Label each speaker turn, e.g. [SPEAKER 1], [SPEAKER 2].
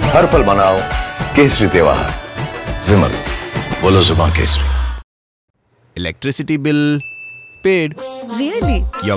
[SPEAKER 1] हर पल मनाओ केसरी त्योहार। विमल, बोलो जुबान Kesari.
[SPEAKER 2] Electricity bill paid.
[SPEAKER 3] Really?
[SPEAKER 2] Your